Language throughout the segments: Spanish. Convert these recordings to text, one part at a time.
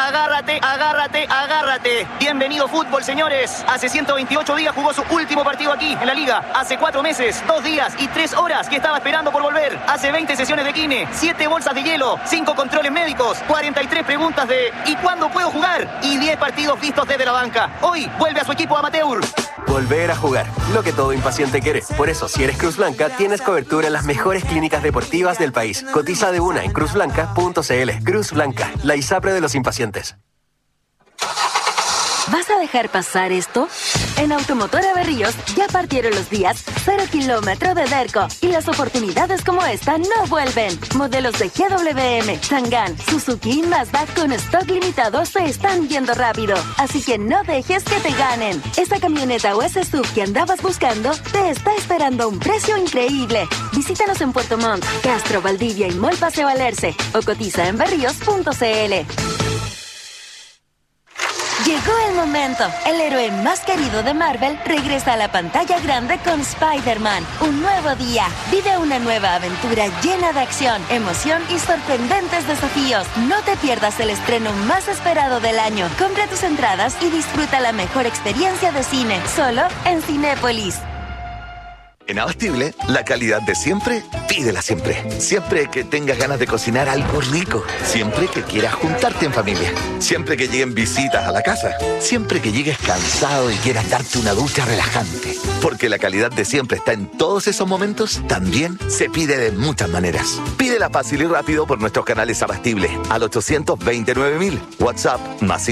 agárrate, agárrate, agárrate. Bienvenido fútbol, señores. Hace 128 días jugó su último partido aquí, en la Liga. Hace 4 meses, 2 días y 3 horas que estaba esperando por volver. Hace 20 sesiones de kine, 7 bolsas de hielo, 5 controles médicos, 43 preguntas de ¿y cuándo puedo jugar? Y 10 partidos vistos desde la banca. Hoy vuelve a su equipo amateur. Volver a jugar, lo que todo impaciente quiere. Por eso, si eres Cruz Blanca, tienes cobertura en las mejores clínicas deportivas del país. Cotiza de una en cruzblanca.cl. Cruz Blanca, la ISAPRE de los impacientes. ¿Vas a dejar pasar esto? En Automotora Berríos ya partieron los días 0 kilómetro de Derco y las oportunidades como esta no vuelven. Modelos de GWM, Chang'an, Suzuki y Mazda con stock limitado se están yendo rápido. Así que no dejes que te ganen. Esta camioneta o ese SUV que andabas buscando te está esperando a un precio increíble. Visítanos en Puerto Montt, Castro, Valdivia y Mall Paseo Alerce o cotiza en berríos.cl. Llegó el momento. El héroe más querido de Marvel regresa a la pantalla grande con Spider-Man. Un nuevo día. Vive una nueva aventura llena de acción, emoción y sorprendentes desafíos. No te pierdas el estreno más esperado del año. Compra tus entradas y disfruta la mejor experiencia de cine. Solo en Cinépolis. En Abastible, la calidad de siempre, pídela siempre. Siempre que tengas ganas de cocinar algo rico. Siempre que quieras juntarte en familia. Siempre que lleguen visitas a la casa. Siempre que llegues cansado y quieras darte una ducha relajante. Porque la calidad de siempre está en todos esos momentos, también se pide de muchas maneras. Pídela fácil y rápido por nuestros canales Abastible al 829.000. WhatsApp más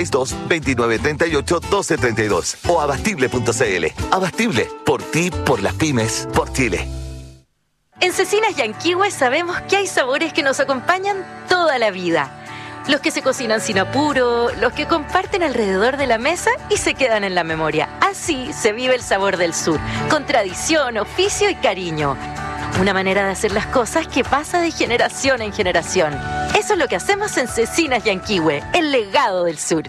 562-2938-1232 o abastible.cl. Abastible, por ti, por las pymes, por Chile. En Cecinas Yanquihue sabemos que hay sabores que nos acompañan toda la vida. Los que se cocinan sin apuro, los que comparten alrededor de la mesa y se quedan en la memoria. Así se vive el sabor del sur, con tradición, oficio y cariño. Una manera de hacer las cosas que pasa de generación en generación. Eso es lo que hacemos en Cecinas Yanquihue, el legado del sur.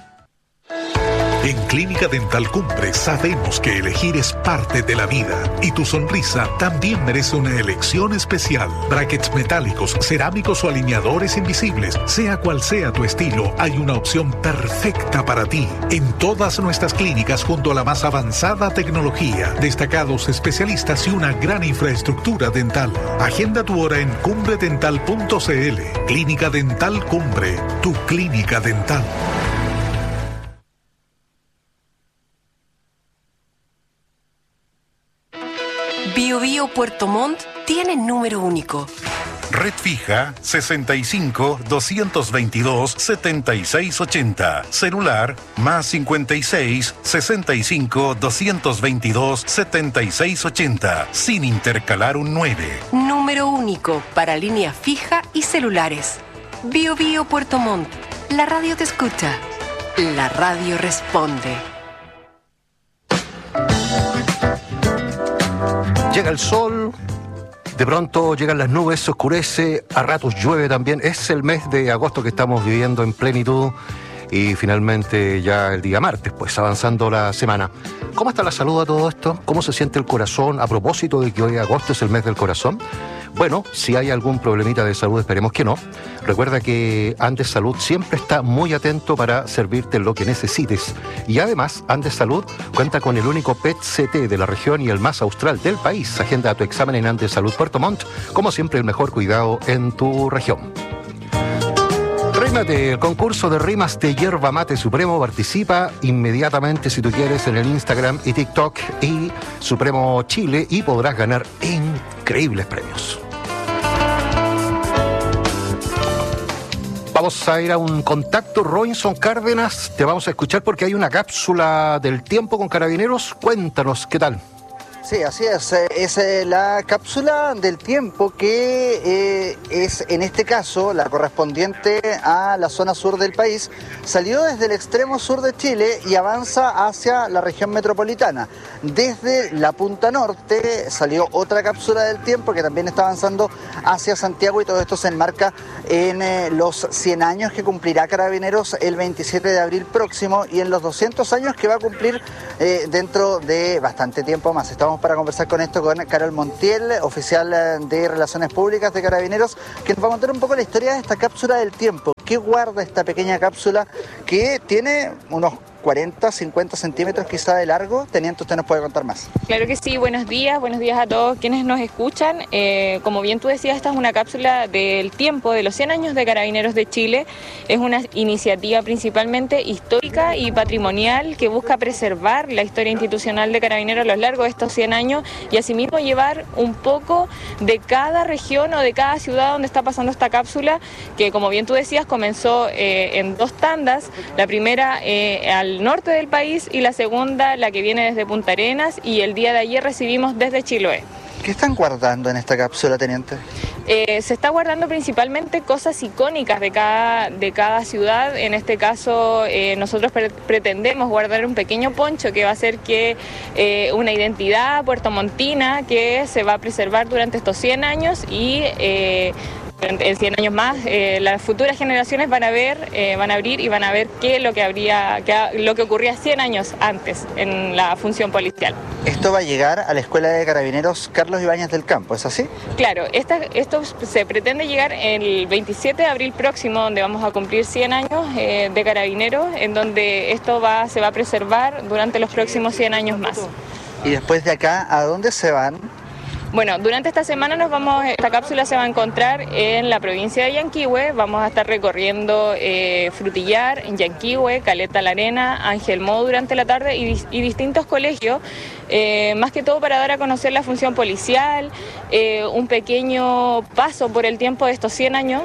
En Clínica Dental Cumbre sabemos que elegir es parte de la vida y tu sonrisa también merece una elección especial. Brackets metálicos, cerámicos o alineadores invisibles, sea cual sea tu estilo, hay una opción perfecta para ti. En todas nuestras clínicas junto a la más avanzada tecnología, destacados especialistas y una gran infraestructura dental. Agenda tu hora en cumbredental.cl. Clínica Dental Cumbre, tu clínica dental. Bio Bio Puerto Montt tiene número único. Red fija 65 222 7680. Celular más 56 65 222 7680. Sin intercalar un 9. Número único para línea fija y celulares. Bio Bio Puerto Montt. La radio te escucha. La radio responde. Llega el sol, de pronto llegan las nubes, se oscurece, a ratos llueve también. Es el mes de agosto que estamos viviendo en plenitud y finalmente ya el día martes, pues avanzando la semana. ¿Cómo está la salud a todo esto? ¿Cómo se siente el corazón a propósito de que hoy agosto es el mes del corazón? Bueno, si hay algún problemita de salud, esperemos que no. Recuerda que Andes Salud siempre está muy atento para servirte lo que necesites. Y además, Andes Salud cuenta con el único PET-CT de la región y el más austral del país. Agenda tu examen en Andes Salud Puerto Montt. Como siempre, el mejor cuidado en tu región. Rímate, el concurso de rimas de Yerba Mate Supremo. Participa inmediatamente si tú quieres en el Instagram y TikTok y Supremo Chile y podrás ganar increíbles premios. Vamos a ir a un contacto. Robinson Cárdenas, te vamos a escuchar porque hay una cápsula del tiempo con Carabineros. Cuéntanos, ¿qué tal? Sí, así es. Es la cápsula del tiempo que es, en este caso, la correspondiente a la zona sur del país. Salió desde el extremo sur de Chile y avanza hacia la región metropolitana. Desde la punta norte salió otra cápsula del tiempo que también está avanzando hacia Santiago y todo esto se enmarca en los 100 años que cumplirá Carabineros el 27 de abril próximo y en los 200 años que va a cumplir dentro de bastante tiempo más. Estamos para conversar con esto con Carol Montiel, oficial de Relaciones Públicas de Carabineros, que nos va a contar un poco la historia de esta cápsula del tiempo. ¿Qué guarda esta pequeña cápsula que tiene unos 40, 50 centímetros quizá de largo? Teniente, usted nos puede contar más. Claro que sí, buenos días a todos quienes nos escuchan. Como bien tú decías, esta es una cápsula del tiempo de los 100 años de Carabineros de Chile. Es una iniciativa principalmente histórica y patrimonial que busca preservar la historia institucional de Carabineros a lo largo de estos 100 años y asimismo llevar un poco de cada región o de cada ciudad donde está pasando esta cápsula, que como bien tú decías comenzó en 2 tandas, la primera al norte del país y la segunda la que viene desde Punta Arenas, y el día de ayer recibimos desde Chiloé. ¿Qué están guardando en esta cápsula, teniente? Se está guardando principalmente cosas icónicas de cada ciudad. En este caso nosotros pretendemos guardar un pequeño poncho que va a hacer que una identidad puertomontina que se va a preservar durante estos 100 años y en 100 años más las futuras generaciones van a abrir y van a ver lo que ocurría 100 años antes en la función policial. Esto va a llegar a la Escuela de Carabineros Carlos Ibáñez del Campo, ¿es así? Claro, esto se pretende llegar el 27 de abril próximo, donde vamos a cumplir 100 años de Carabineros, en donde esto se va a preservar durante los próximos 100 años más. ¿Y después de acá, a dónde se van? Bueno, durante esta semana esta cápsula se va a encontrar en la provincia de Yanquihue. Vamos a estar recorriendo Frutillar, Yanquihue, Caleta La Arena, Ángel Mo durante la tarde y distintos colegios, más que todo para dar a conocer la función policial, un pequeño paso por el tiempo de estos 100 años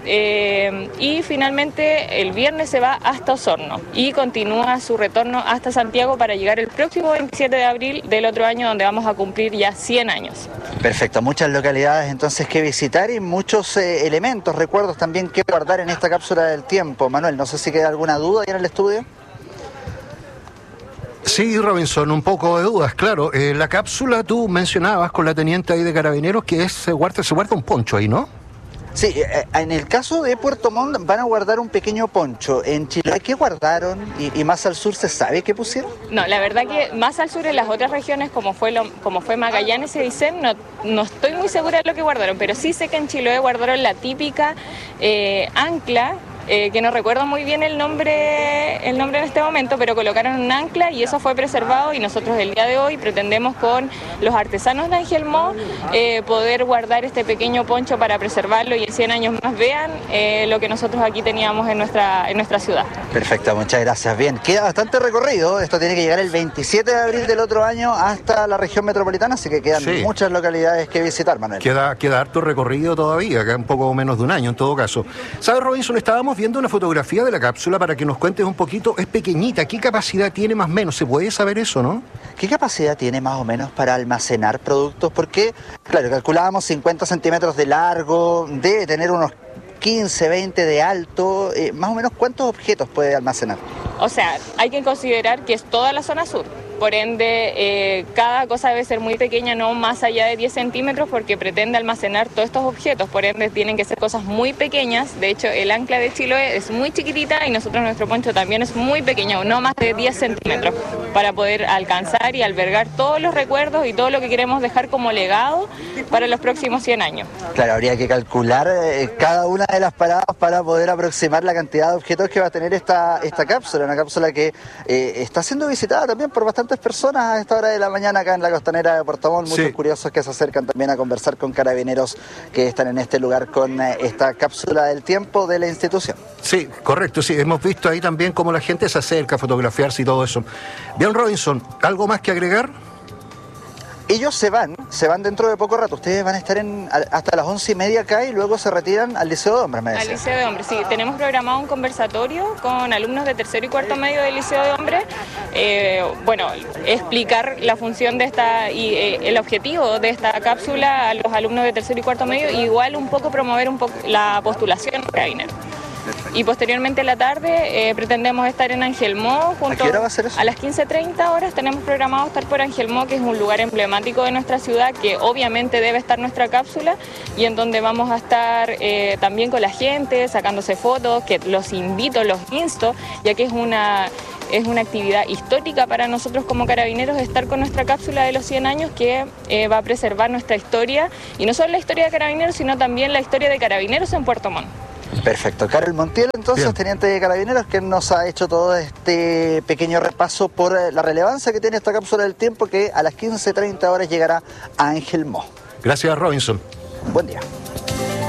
y finalmente el viernes se va hasta Osorno y continúa su retorno hasta Santiago para llegar el próximo 27 de abril del otro año, donde vamos a cumplir ya 100 años. Perfecto, muchas localidades entonces que visitar y muchos elementos, recuerdos también que guardar en esta cápsula del tiempo. Manuel, no sé si queda alguna duda ahí en el estudio. Sí, Robinson, un poco de dudas, claro. La cápsula tú mencionabas con la teniente ahí de Carabineros que se guarda un poncho ahí, ¿no? Sí, en el caso de Puerto Montt van a guardar un pequeño poncho. En Chile, ¿qué guardaron? ¿Y más al sur se sabe qué pusieron? No, la verdad que más al sur en las otras regiones, como fue Magallanes y Aysén, no estoy muy segura de lo que guardaron, pero sí sé que en Chiloé guardaron la típica ancla, que no recuerdo muy bien el nombre en este momento, pero colocaron un ancla y eso fue preservado, y nosotros el día de hoy pretendemos con los artesanos de Ángel Mo poder guardar este pequeño poncho para preservarlo y en 100 años más vean lo que nosotros aquí teníamos en nuestra ciudad. Perfecto, muchas gracias. Bien, queda bastante recorrido, esto tiene que llegar el 27 de abril del otro año hasta la región metropolitana, así que quedan muchas localidades que visitar, Manuel. Queda harto recorrido todavía, queda un poco menos de un año en todo caso. ¿Sabes, Robinson? Estábamos viendo una fotografía de la cápsula para que nos cuentes un poquito. Es pequeñita, ¿qué capacidad tiene más o menos? ¿Se puede saber eso, no? ¿Qué capacidad tiene más o menos para almacenar productos? Porque, claro, calculábamos 50 centímetros de largo, debe tener unos 15, 20 de alto, más o menos ¿cuántos objetos puede almacenar? O sea, hay que considerar que es toda la zona sur. Por ende, cada cosa debe ser muy pequeña, no más allá de 10 centímetros, porque pretende almacenar todos estos objetos. Por ende, tienen que ser cosas muy pequeñas. De hecho, el ancla de Chiloé es muy chiquitita y nuestro poncho también es muy pequeño, no más de 10 centímetros, para poder alcanzar y albergar todos los recuerdos y todo lo que queremos dejar como legado para los próximos 100 años. Claro, habría que calcular cada una de las paradas para poder aproximar la cantidad de objetos que va a tener esta cápsula, una cápsula que está siendo visitada también por bastantes personas a esta hora de la mañana acá en la costanera de Puerto Montt, muchos curiosos que se acercan también a conversar con carabineros que están en este lugar con esta cápsula del tiempo de la institución. Sí, correcto, sí, hemos visto ahí también cómo la gente se acerca a fotografiarse y todo eso. Bien, Robinson, ¿algo más que agregar? Ellos se van dentro de poco rato. Ustedes van a estar hasta las 11:30 acá y luego se retiran al Liceo de Hombres, me decía. Al Liceo de Hombres, sí. Tenemos programado un conversatorio con alumnos de tercero y cuarto medio del Liceo de Hombres. Explicar la función de esta y el objetivo de esta cápsula a los alumnos de tercero y cuarto medio, y igual un poco promover la postulación de Carabineros. Y posteriormente en la tarde pretendemos estar en Ángel Mo. ¿A qué hora va a ser eso? A las 15:30 horas tenemos programado estar por Ángel Mo, que es un lugar emblemático de nuestra ciudad, que obviamente debe estar nuestra cápsula, y en donde vamos a estar también con la gente, sacándose fotos, que los insto, ya que es una actividad histórica para nosotros como carabineros, estar con nuestra cápsula de los 100 años que va a preservar nuestra historia, y no solo la historia de carabineros, sino también la historia de carabineros en Puerto Montt. Perfecto. Karel Montiel, entonces, Bien. teniente de Carabineros, que nos ha hecho todo este pequeño repaso por la relevancia que tiene esta cápsula del tiempo, que a las 15:30 horas llegará a Ángel Mo. Gracias, Robinson. Buen día.